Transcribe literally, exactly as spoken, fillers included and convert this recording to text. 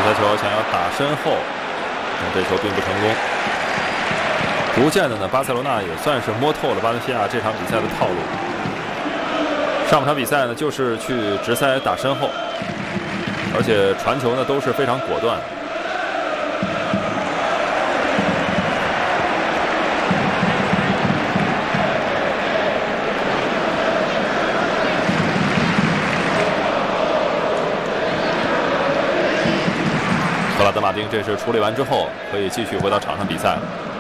裁球想要打身后，但这球并不成功。逐渐的呢，巴塞罗那也算是摸透了巴伦西亚这场比赛的套路。上半场比赛呢，就是去直塞打身后，而且传球呢都是非常果断。赫拉德马丁这是处理完之后，可以继续回到场上比赛了。